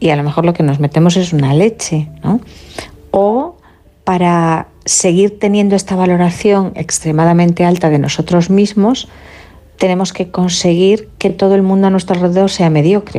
y a lo mejor lo que nos metemos es una leche, ¿no? O para seguir teniendo esta valoración extremadamente alta de nosotros mismos, tenemos que conseguir que todo el mundo a nuestro alrededor sea mediocre.